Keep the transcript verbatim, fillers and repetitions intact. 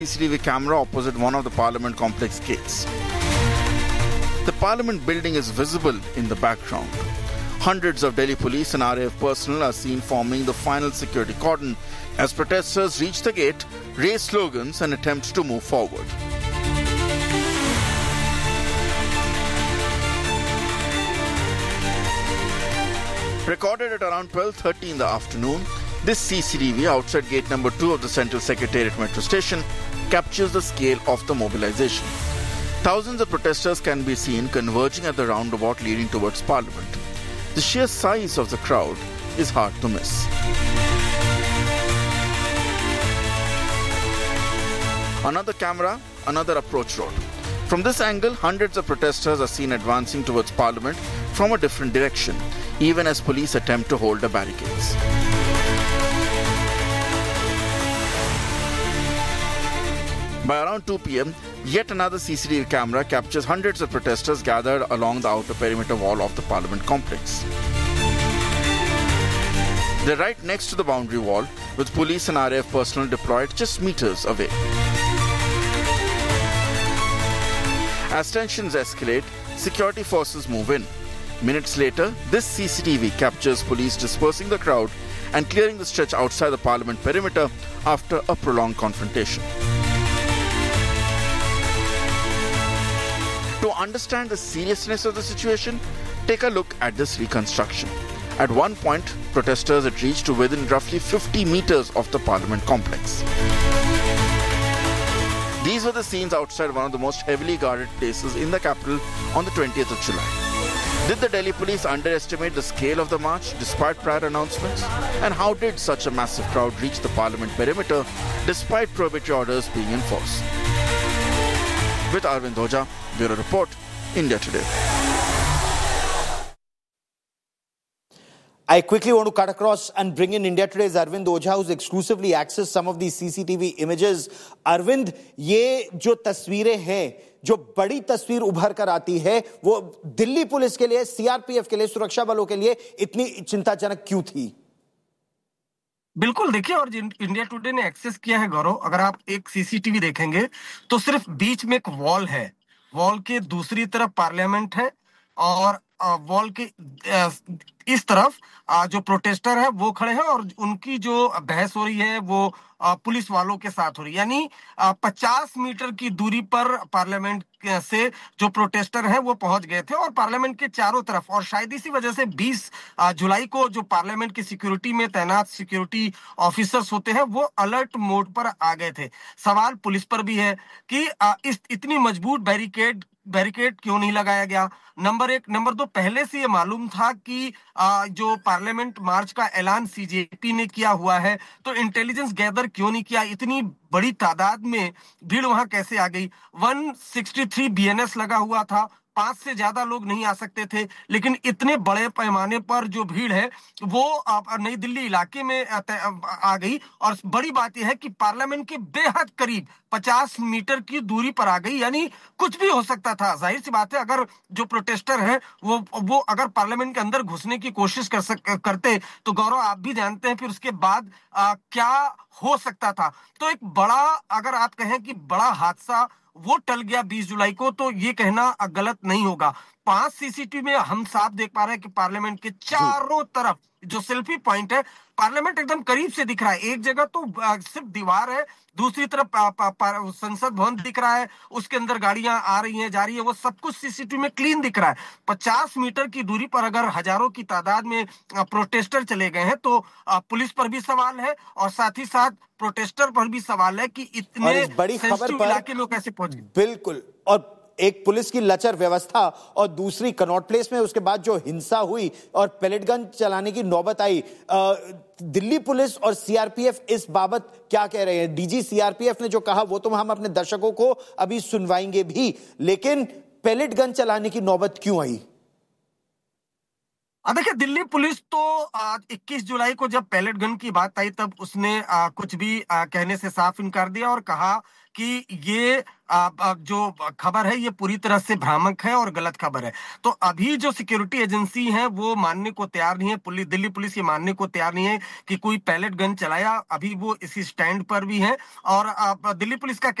C C T V camera opposite one of the Parliament complex gates. The Parliament building is visible in the background. Hundreds of Delhi police and R A F personnel are seen forming the final security cordon as protesters reach the gate, raise slogans and attempt to move forward. Recorded at around twelve thirty in the afternoon, this C C T V outside gate number two of the Central Secretariat Metro Station captures the scale of the mobilization. Thousands of protesters can be seen converging at the roundabout leading towards Parliament. The sheer size of the crowd is hard to miss. Another camera, another approach road. From this angle, hundreds of protesters are seen advancing towards Parliament from a different direction, even as police attempt to hold the barricades. By around two p.m., yet another C C T V camera captures hundreds of protesters gathered along the outer perimeter wall of the Parliament complex. They're right next to the boundary wall, with police and R A F personnel deployed just meters away. As tensions escalate, security forces move in. Minutes later, this C C T V captures police dispersing the crowd and clearing the stretch outside the Parliament perimeter after a prolonged confrontation. To understand the seriousness of the situation, take a look at this reconstruction. At one point, protesters had reached to within roughly fifty meters of the Parliament complex. These were the scenes outside one of the most heavily guarded places in the capital on the twentieth of July. Did the Delhi police underestimate the scale of the march despite prior announcements? And how did such a massive crowd reach the Parliament perimeter despite prohibitory orders being enforced? With Arvind Oja, Bureau Report, India Today. I quickly want to cut across and bring in India Today's Arvind Oja, who's exclusively accessed some of these C C T V images. Arvind, ये जो तस्वीरें हैं, जो बड़ी तस्वीर उभर कर आती है, वो दिल्ली पुलिस के लिए, C R P F के लिए, सुरक्षा बलों के लिए इतनी चिंताजनक क्यों थी? बिल्कुल, देखिए, और इंडिया टुडे ने एक्सेस किया है गौरव, अगर आप एक सीसीटीवी देखेंगे तो सिर्फ बीच में एक वॉल है, वॉल के दूसरी तरफ पार्लियामेंट है और वॉल के इस तरफ जो प्रोटेस्टर है वो खड़े हैं और उनकी जो बहस हो रही है वो पुलिस वालों के साथ हो रही है। यानी पचास मीटर की दूरी पर पार्लियामेंट से जो प्रोटेस्टर हैं वो पहुंच गए थे और पार्लियामेंट के चारों तरफ, और शायद इसी वजह से बीस जुलाई को जो पार्लियामेंट की सिक्योरिटी में तैनात सिक्योरिटी ऑफिसर्स होते हैं वो अलर्ट मोड पर आ गए थे। सवाल पुलिस पर भी है कि इस इतनी मजबूत बैरिकेड बैरिकेड क्यों नहीं लगाया गया। नंबर एक। नंबर दो, पहले से ये मालूम था कि आ, जो पार्लियामेंट मार्च का ऐलान सीजेपी ने किया हुआ है, तो इंटेलिजेंस गैदर क्यों नहीं किया? इतनी बड़ी तादाद में भीड़ वहां कैसे आ गई? एक सौ तिरसठ बीएनएस लगा हुआ था, पांच से ज्यादा लोग नहीं आ सकते थे, लेकिन इतने बड़े पैमाने पर जो भीड़ है वो नई दिल्ली इलाके में आ गई। और बड़ी बात यह है कि पार्लियामेंट के बेहद करीब पचास मीटर की दूरी पर आ गई, यानी कुछ भी हो सकता था। जाहिर सी बात है, अगर जो प्रोटेस्टर हैं वो वो अगर पार्लियामेंट के अंदर घुसने की कोशिश कर सक, करते तो गौरव आप भी जानते हैं फिर उसके बाद आ, क्या हो सकता था। तो एक बड़ा, अगर आप कहें कि बड़ा हादसा वो टल गया बीस जुलाई को, तो ये कहना गलत नहीं होगा। पांच सीसीटीवी में हम साफ देख पा रहे हैं कि पार्लियामेंट के चारों तरफ जो सेल्फी पॉइंट है, पार्लियामेंट एकदम करीब से दिख रहा है। एक जगह तो सिर्फ दीवार है, दूसरी तरफ संसद भवन दिख रहा है, उसके अंदर गाड़ियां आ रही हैं, जा रही है, वो सब कुछ सीसीटीवी में क्लीन दिख रहा है। पचास मीटर की दूरी पर अगर हजारों की तादाद में प्रोटेस्टर चले गए हैं तो पुलिस पर भी सवाल है और साथ ही साथ प्रोटेस्टर पर भी सवाल है कि इतने बड़ी खबर पर इलाके लोग कैसे पहुंच गए। बिल्कुल, और एक पुलिस की लचर व्यवस्था और दूसरी कनॉट प्लेस में उसके बाद जो हिंसा हुई और पेलेट गन चलाने की नौबत आई, दिल्ली पुलिस और सीआरपीएफ इस बाबत क्या कह रहे हैं? डीजी सीआरपीएफ ने जो कहा वो तो हम अपने दर्शकों को अभी सुनवाएंगे भी, लेकिन पेलेट गन चलाने की नौबत क्यों आई? आ, देखिए, दिल्ली पुलिस तो आ, इक्कीस जुलाई को जब पैलेट गन की बात आई तब उसने आ, कुछ भी आ, कहने से साफ इनकार दिया और कहा कि ये आ, आ, जो खबर है ये पूरी तरह से भ्रामक है और गलत खबर है। तो अभी जो सिक्योरिटी एजेंसी है वो मानने को तैयार नहीं है, पुलिस दिल्ली पुलिस ये मानने को तैयार नहीं है कि कोई पैलेट गन चलाया। अभी वो इसी स्टैंड पर भी है और आ, दिल्ली पुलिस का